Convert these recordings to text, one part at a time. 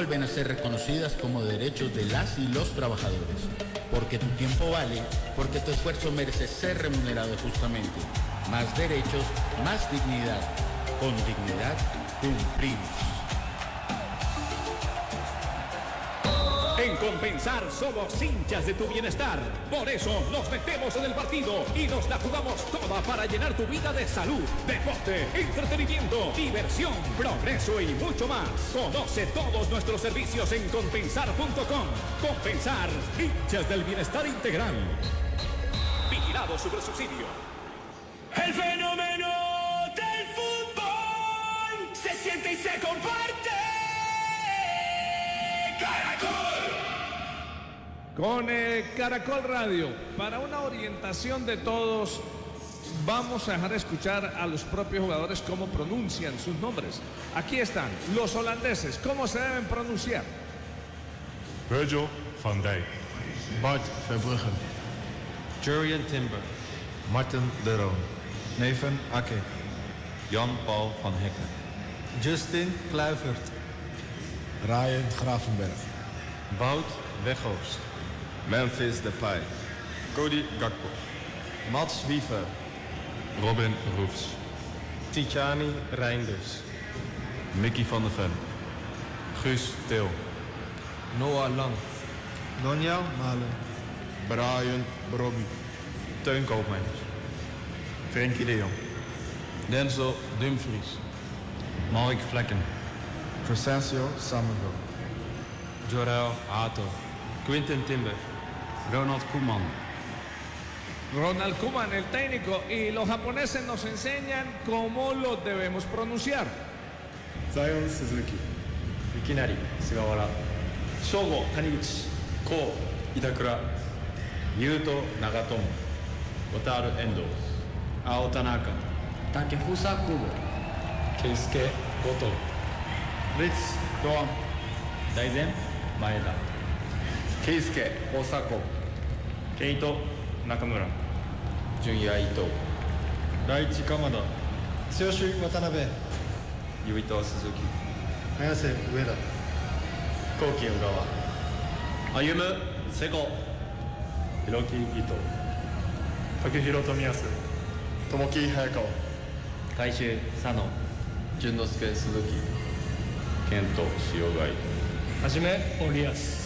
vuelven a ser reconocidas como derechos de las y los trabajadores. Porque tu tiempo vale, porque tu esfuerzo merece ser remunerado justamente. Más derechos, más dignidad. Con dignidad cumplimos. En Compensar somos hinchas de tu bienestar. Por eso nos metemos en el partido y nos la jugamos toda para llenar tu vida de salud, deporte, entretenimiento, diversión, progreso y mucho más. Conoce todos nuestros servicios en compensar.com. Compensar, hinchas del bienestar integral. Vigilado Supersubsidio. El fenómeno del fútbol se siente y se comparte. Caracol. Con Caracol Radio, para una orientación de todos, vamos a dejar escuchar a los propios jugadores cómo pronuncian sus nombres. Aquí están los holandeses, cómo se deben pronunciar. Virgil van Dijk, Bart Verbruggen, Jurriën Timber, Martin de Roon, Nathan Ake, Jan-Paul van Hekken, Justin Kluivert, Ryan Gravenberch, Wout Weghorst, Memphis Depay, Cody Gakpo, Mats Wiever, Robin Roefs, Tijani Reinders, Mickey van der Ven, Guus Til, Noah Lang, Donjel Malen, Brian Brobby, Teun Koopmeiners, Frenkie de Jong, Denzel Dumfries, Mark Vlekken, Crescencio Summerville, Jorel Hato, Quinten Timber, Ronald Koeman, Ronald Koeman, el técnico, y los japoneses nos enseñan cómo lo debemos pronunciar. Zion Suzuki, Ikinari Sugawara, Shogo Taniguchi, Ko Itakura, Yuto Nagatomo, Wataru Endo, Ao Tanaka, Takefusa Kubo, Keisuke Goto, Ritz Doan, Daizen Maeda, Keisuke Osako, Keito Nakamura, Junya Ito, Daichi Kamada, Tsuyoshi Watanabe, Yuito Suzuki, Ayase Ueda, Koki Ogawa, Ayumu Seko, Hiroki Ito, Takehiro Tomiyasu, Tomoki Hayakawa, Taishu Sano, Junnosuke Suzuki, Kento Shiogai, Hajime Olias.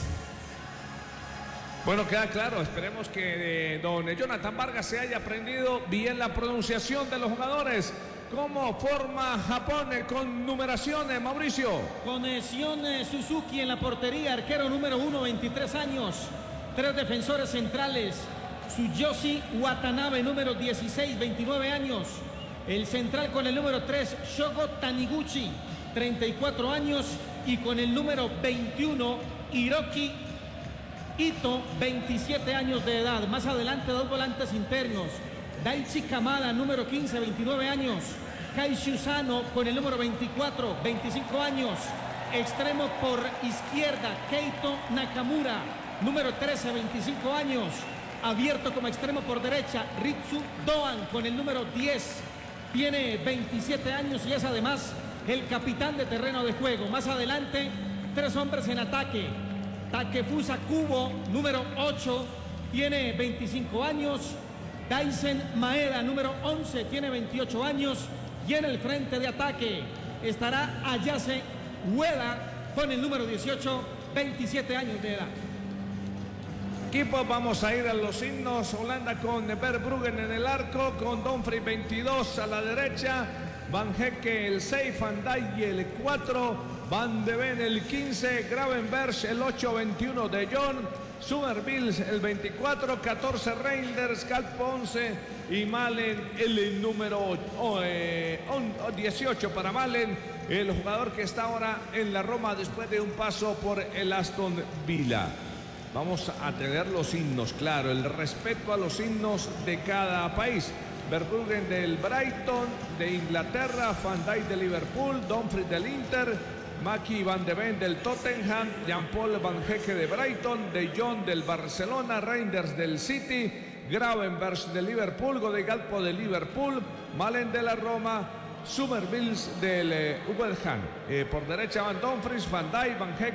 Bueno, queda claro, esperemos que don Jonathan Vargas se haya aprendido bien la pronunciación de los jugadores. ¿Cómo forma Japón con numeraciones, Mauricio? Con Shion Suzuki en la portería, arquero número 1, 23 años. 3 defensores centrales. Tsuyoshi Watanabe, número 16, 29 años. El central con el número 3, Shogo Taniguchi, 34 años. Y con el número 21, Hiroki Ito, 27 años de edad. Más adelante, 2 volantes internos. Daichi Kamada, número 15, 29 años. Kaishu Sano con el número 24, 25 años. Extremo por izquierda, Keito Nakamura, número 13, 25 años. Abierto como extremo por derecha, Ritsu Doan con el número 10. Tiene 27 años y es además el capitán de terreno de juego. Más adelante, 3 hombres en ataque. Takefusa Kubo, número 8, tiene 25 años. Daisen Maeda, número 11, tiene 28 años. Y en el frente de ataque estará Ayase Ueda con el número 18, 27 años de edad. Equipos, vamos a ir a los himnos. Holanda con Verbruggen en el arco, con Dumfries 22 a la derecha, Van Hekke el 6, Van Dijk el 4, Van de Ven el 15, Gravenberch el 8, 21 de Jong, Summerville el 24, 14 Reinders, Gakpo 11 y Malen el número 18 para Malen, el jugador que está ahora en la Roma después de un paso por el Aston Villa. Vamos a tener los himnos, claro, el respeto a los himnos de cada país. Verbruggen del Brighton de Inglaterra, Van Dijk de Liverpool, Dumfries del Inter, Maki Van de Ven del Tottenham, Jean-Paul Van Hekke de Brighton, De Jong del Barcelona, Reinders del City, Gravenberch de Liverpool, Gakpo de Liverpool, Malen de la Roma, Summerville del Wolverhampton. Por derecha van Dumfries, Van Dijk, Van Hekke,